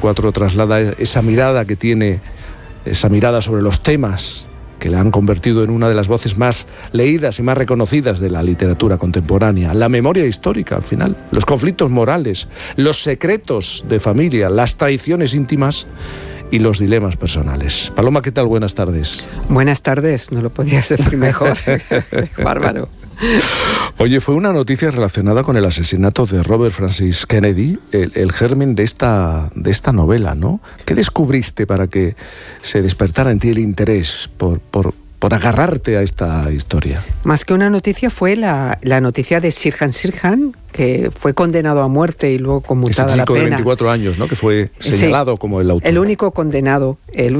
84 traslada esa mirada que tiene, esa mirada sobre los temas que la han convertido en una de las voces más leídas y más reconocidas de la literatura contemporánea. La memoria histórica, al final, los conflictos morales, los secretos de familia, las traiciones íntimas y los dilemas personales. Paloma, ¿qué tal? Buenas tardes. Buenas tardes, no lo podías decir mejor. Bárbaro. Oye, fue una noticia relacionada con el asesinato de Robert Francis Kennedy, el germen de esta novela, ¿no? ¿Qué descubriste para que se despertara en ti el interés por agarrarte a esta historia? Más que una noticia fue la noticia de Sirhan Sirhan, que fue condenado a muerte y luego conmutada la pena. Ese chico de 24 años, ¿no? Que fue señalado como el autor. El único condenado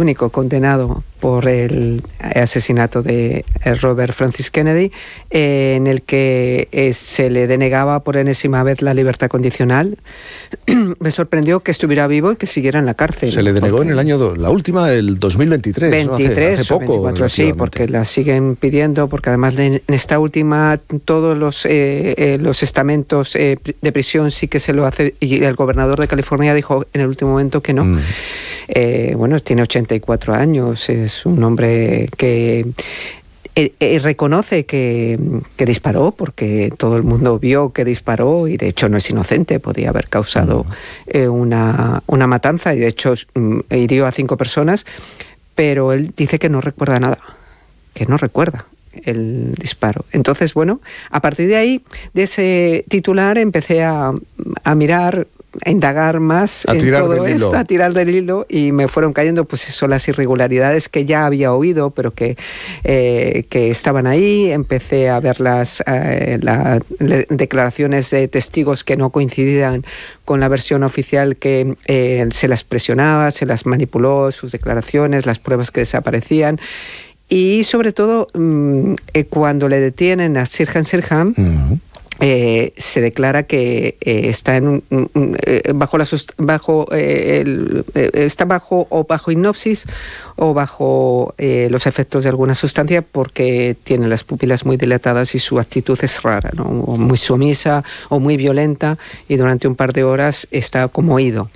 por el asesinato de Robert Francis Kennedy, en el que se le denegaba por enésima vez la libertad condicional. Me sorprendió que estuviera vivo y que siguiera en la cárcel. Se le denegó en el año, la última, el 2023. 23, hace poco. 24, sí, porque la siguen pidiendo, porque además en esta última todos los estamentos de prisión sí que se lo hace, y el gobernador de California dijo en el último momento que no. Bueno, tiene 84 años, es un hombre que reconoce que disparó, porque todo el mundo vio que disparó y de hecho no es inocente, podía haber causado una matanza y de hecho hirió a 5 personas, pero él dice que no recuerda nada, que no recuerda el disparo. Entonces, bueno, a partir de ahí, de ese titular, empecé a mirar, a indagar más en todo esto, a tirar del hilo, y me fueron cayendo, pues eso, las irregularidades que ya había oído, pero que estaban ahí. Empecé a ver las declaraciones de testigos que no coincidían con la versión oficial, que se las presionaba, se las manipuló, sus declaraciones, las pruebas que desaparecían. Y sobre todo, cuando le detienen a Sirhan Sirhan, se declara que está bajo hipnosis o bajo los efectos de alguna sustancia, porque tiene las pupilas muy dilatadas y su actitud es rara, ¿no? O muy sumisa o muy violenta, y durante un par de horas está como ido.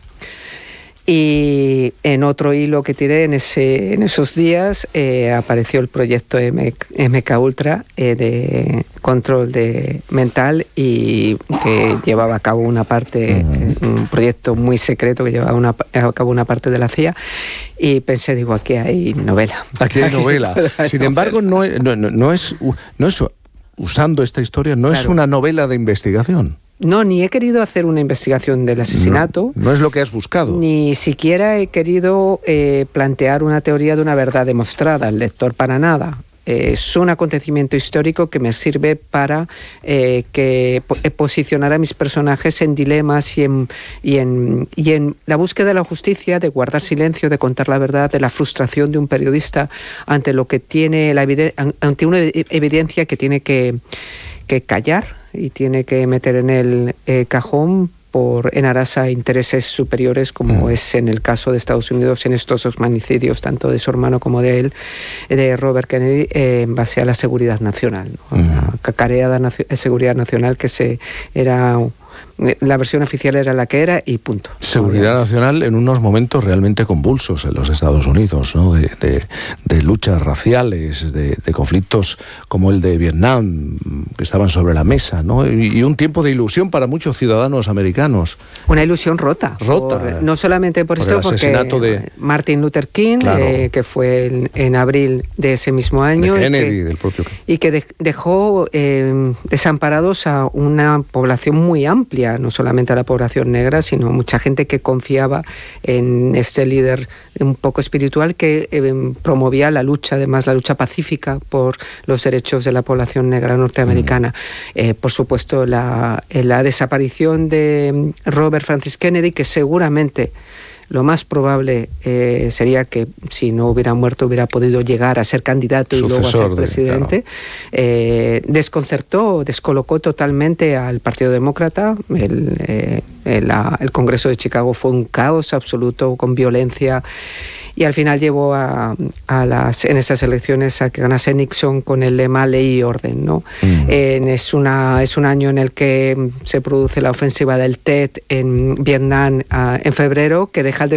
Y en otro hilo que tiré en esos días apareció el proyecto MK Ultra de control mental, y que llevaba a cabo una parte, un proyecto muy secreto que llevaba a cabo una parte de la CIA, y pensé, digo, aquí hay novela. Aquí hay novela. Sin embargo, no es usando esta historia, no es una novela de investigación. No, ni he querido hacer una investigación del asesinato. No es lo que has buscado. Ni siquiera he querido plantear una teoría de una verdad demostrada al lector, para nada. Es un acontecimiento histórico que me sirve para posicionar a mis personajes en dilemas y en la búsqueda de la justicia, de guardar silencio, de contar la verdad, de la frustración de un periodista ante lo que tiene ante una evidencia que tiene que callar y tiene que meter en el cajón en aras a intereses superiores, como es en el caso de Estados Unidos en estos 2 magnicidios, tanto de su hermano como de él, de Robert Kennedy, en base a la seguridad nacional, ¿no? La cacareada seguridad nacional la versión oficial era la que era y punto. Seguridad nacional en unos momentos realmente convulsos en los Estados Unidos, ¿no? De luchas raciales, de conflictos como el de Vietnam, que estaban sobre la mesa, ¿no? Y un tiempo de ilusión para muchos ciudadanos americanos. Una ilusión rota. No solamente por esto, porque Martin Luther King, claro, que fue en abril de ese mismo año, de Kennedy, del propio Kennedy, y que dejó desamparados a una población muy amplia, no solamente a la población negra, sino mucha gente que confiaba en este líder un poco espiritual que promovía la lucha, además la lucha pacífica por los derechos de la población negra norteamericana. Por supuesto, la desaparición de Robert Francis Kennedy, que seguramente lo más probable sería que si no hubiera muerto hubiera podido llegar a ser candidato y luego a ser presidente. Desconcertó, descolocó totalmente al Partido Demócrata. El Congreso de Chicago fue un caos absoluto, con violencia, y al final llevó en esas elecciones a que ganase Nixon con el lema ley y orden, ¿no? Es un año en el que se produce la ofensiva del Tet en Vietnam en febrero, que deja el